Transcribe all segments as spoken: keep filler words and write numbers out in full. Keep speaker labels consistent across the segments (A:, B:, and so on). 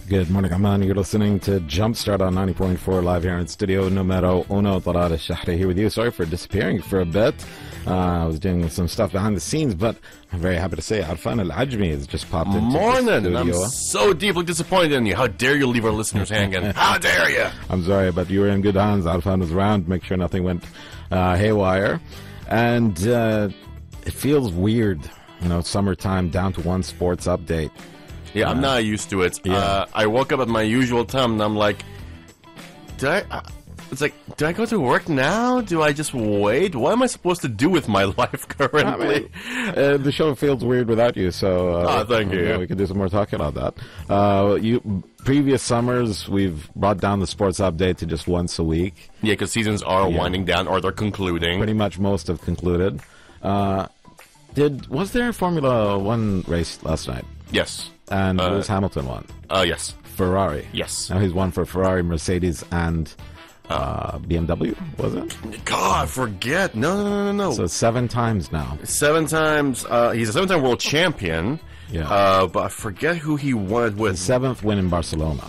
A: Good morning, Aman. You're listening to Jumpstart on ninety point four live here in studio. Numero uno, Talal Al-Shahri here with you. Sorry for disappearing for a bit. Uh, I was doing some stuff behind the scenes, but I'm very happy to say Arfan Al-Ajmi has just popped into
B: Morning,
A: the studio.
B: I'm so deeply disappointed in you. How dare you leave our listeners hanging? How dare you?
A: I'm sorry, but you were in good hands. Arfan was around, make sure nothing went uh, haywire. And uh, it feels weird, you know, summertime, down to one sports update.
B: Yeah, I'm not used to it. Yeah. Uh, I woke up at my usual time, and I'm like, "Do I?" Uh, it's like, do I go to work now? Do I just wait? What am I supposed to do with my life currently?
A: I mean, uh, the show feels weird without you, so uh,
B: oh, thank you.
A: Yeah, we can do some more talking about that. Uh, you previous summers, we've brought down the sports update to just once a week.
B: Yeah, because seasons are
A: yeah.
B: winding down, or they're concluding.
A: Pretty much most have concluded. Uh, did was there a Formula One race last night?
B: Yes.
A: And
B: uh,
A: Lewis Hamilton won.
B: Uh, yes.
A: Ferrari.
B: Yes.
A: Now he's won for Ferrari, Mercedes, and uh, B M W, was it?
B: God, forget. No, no, no, no, no.
A: So seven times now.
B: Seven times. Uh, he's a seven-time world champion.
A: Yeah.
B: Uh, but I forget who he won with.
A: The seventh win in Barcelona.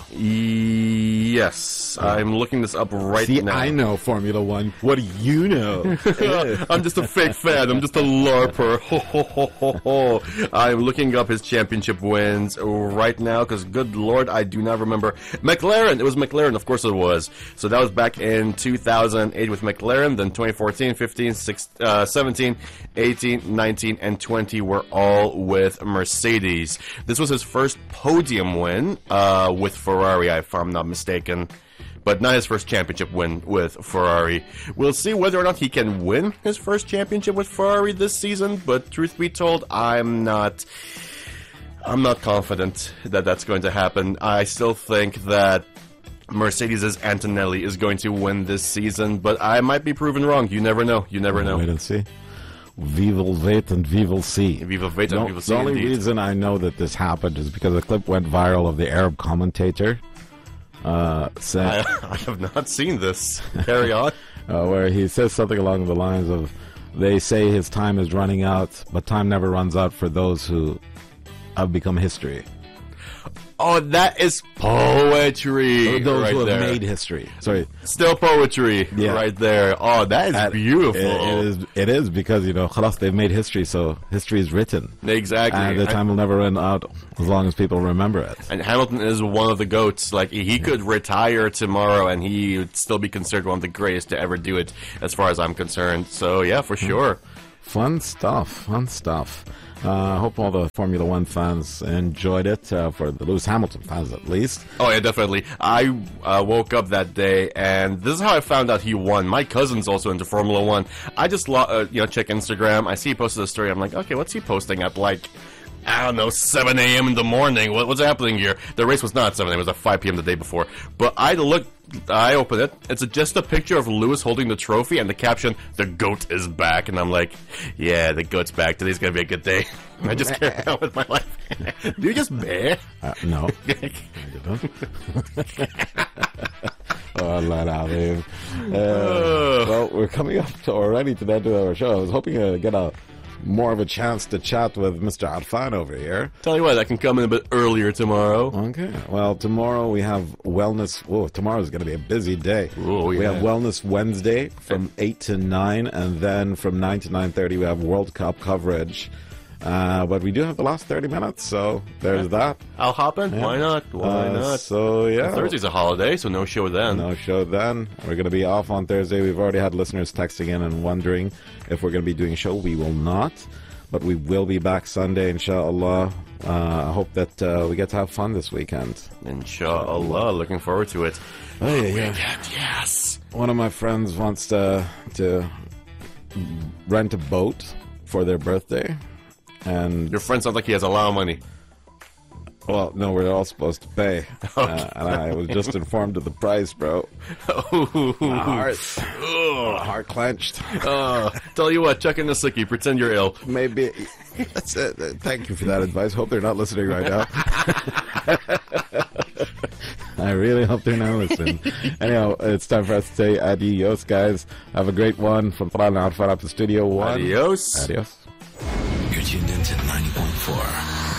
B: Yes. Yeah. I'm looking this up right
A: See,
B: now.
A: I know Formula One. What do you know?
B: I'm just a fake fan. I'm just a LARPer. Ho, ho, ho, ho, ho. I'm looking up his championship wins right now because, good Lord, I do not remember. McLaren. It was McLaren. Of course it was. So that was back in two thousand eight with McLaren. Then twenty fourteen, fifteen, sixteen, uh, seventeen, eighteen, nineteen, and twenty were all with Mercedes. This was his first podium win uh, with Ferrari, if I'm not mistaken. But not his first championship win with Ferrari. We'll see whether or not he can win his first championship with Ferrari this season. But truth be told, I'm not... I'm not confident that that's going to happen. I still think that Mercedes' Antonelli is going to win this season. But I might be proven wrong. You never know. You never know.
A: Wait and see. We will wait and we will see.
B: We will wait and
A: no,
B: we will see.
A: The only
B: indeed.
A: reason I know that this happened is because a clip went viral of the Arab commentator. Uh, saying,
B: I, I have not seen this. Carry on.
A: uh, where he says something along the lines of, they say his time is running out, but time never runs out for those who have become history.
B: Oh, that is poetry.
A: Or those
B: right
A: who have
B: there.
A: made history. Sorry.
B: Still poetry
A: Yeah.
B: right there. Oh, that is
A: At,
B: beautiful.
A: It, it is It is because, you know, khalas, they've made history, so history is written.
B: Exactly.
A: And the time will never run out as long as people remember it.
B: And Hamilton is one of the GOATs. Like, he could retire tomorrow and he would still be considered one of the greatest to ever do it, as far as I'm concerned. So, yeah, for sure.
A: Fun stuff. Fun stuff. I uh, hope all the Formula One fans enjoyed it, uh, for the Lewis Hamilton fans at least.
B: Oh, yeah, definitely. I uh, woke up that day, and this is how I found out he won. My cousin's also into Formula One. I just lo- uh, you know, check Instagram. I see he posted a story. I'm like, okay, what's he posting at, like, I don't know, seven a.m. in the morning? What, what's happening here? The race was not at seven a.m. It was at five p.m. the day before. But I looked, I opened it. It's a, just a picture of Lewis holding the trophy and the caption, "The GOAT is back." And I'm like, yeah, the GOAT's back. Today's going to be a good day. I just carry on with my life. Do you just bear?
A: Uh, no. Oh, Allah Alim. Uh, well, we're coming up to already to the end of our show. I was hoping to get a more of a chance to chat with Mister Arfan over here.
B: Tell you what, I can come in a bit earlier tomorrow.
A: Okay. Well, tomorrow we have Wellness. Oh, tomorrow's going to be a busy day.
B: Ooh,
A: we
B: yeah.
A: have Wellness Wednesday from eight to nine, and then from nine to nine thirty we have World Cup coverage. Uh, but we do have the last thirty minutes, so there's that.
B: I'll hop in.
A: Yeah.
B: Why not? Why
A: Uh,
B: not?
A: So, yeah.
B: And Thursday's a holiday, so no show then.
A: No show then. We're going to be off on Thursday. We've already had listeners texting in and wondering if we're going to be doing a show. We will not, but we will be back Sunday, inshallah. Uh, I hope that uh, we get to have fun this weekend.
B: Inshallah. Looking forward to it.
A: Oh, yeah, yeah.
B: Yes.
A: One of my friends wants to, to rent a boat for their birthday. And
B: Your friend sounds like he has a lot of money.
A: well, no, we're all supposed to pay. Uh, and I was just informed of the price, bro.
B: Oh,
A: My heart, my heart clenched.
B: uh, tell you what, check in the sickie. Pretend you're ill.
A: Maybe. That's it. Thank you for that advice. Hope they're not listening right now. I really hope they're not listening. Anyhow, it's time for us to say adios, guys. Have a great one from Talal and Arfan up to Studio One.
B: Adios.
A: Adios.